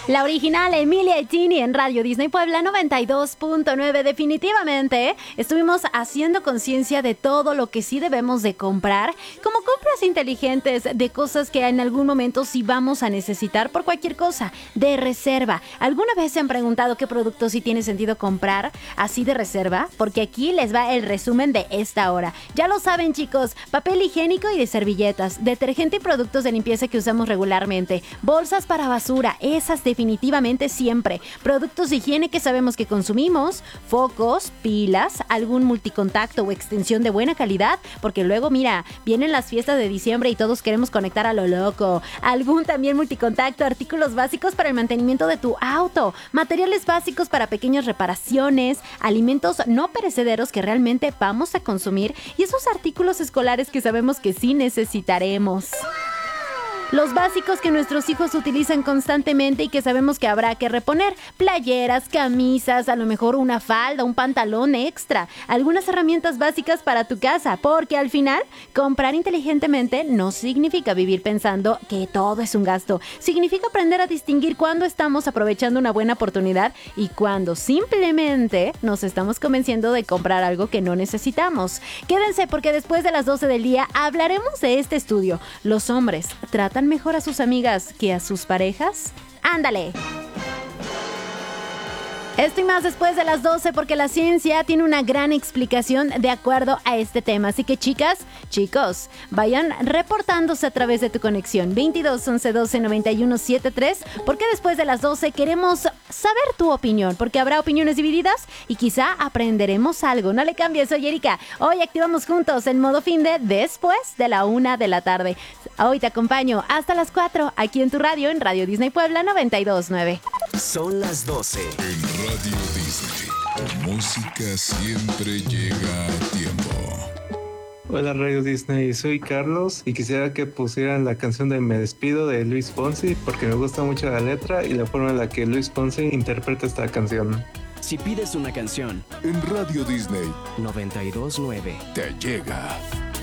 La original Emilia y Tini en Radio Disney Puebla 92.9. Definitivamente estuvimos haciendo conciencia de todo lo que sí debemos de comprar, como compras inteligentes de cosas que en algún momento sí vamos a necesitar por cualquier cosa, de reserva. ¿Alguna vez se han preguntado qué productos sí tiene sentido comprar así de reserva? Porque aquí les va el resumen de esta hora. Ya lo saben, chicos, papel higiénico y de servilletas, detergente y productos de limpieza que usamos regularmente, bolsas para basura, esas definitivamente siempre, productos de higiene que sabemos que consumimos, focos, pilas, algún multicontacto o extensión de buena calidad, porque luego mira, vienen las fiestas de diciembre y todos queremos conectar a lo loco, algún también multicontacto, artículos básicos para el mantenimiento de tu auto, materiales básicos para pequeñas reparaciones, alimentos no perecederos que realmente vamos a consumir y esos artículos escolares que sabemos que sí necesitaremos. Los básicos que nuestros hijos utilizan constantemente y que sabemos que habrá que reponer. Playeras, camisas, a lo mejor una falda, un pantalón extra. Algunas herramientas básicas para tu casa. Porque al final, comprar inteligentemente no significa vivir pensando que todo es un gasto. Significa aprender a distinguir cuándo estamos aprovechando una buena oportunidad y cuándo simplemente nos estamos convenciendo de comprar algo que no necesitamos. Quédense porque después de las 12 del día hablaremos de este estudio. Los hombres tratan mejor a sus amigas que a sus parejas. ¡Ándale! Esto y más después de las 12 porque la ciencia tiene una gran explicación de acuerdo a este tema. Así que chicas, chicos, vayan reportándose a través de tu conexión 22 11 12 91 73 porque después de las 12 queremos saber tu opinión porque habrá opiniones divididas y quizá aprenderemos algo. No le cambies, soy Erika. Hoy activamos juntos el modo finde después de la 1 de la tarde. Hoy te acompaño hasta las 4 aquí en tu radio, en Radio Disney Puebla 92.9. Son las 12. En Radio Disney, tu música siempre llega a tiempo. Hola Radio Disney, soy Carlos y quisiera que pusieran la canción de Me Despido de Luis Fonsi porque me gusta mucho la letra y la forma en la que Luis Fonsi interpreta esta canción. Si pides una canción, En Radio Disney 92.9. te llega.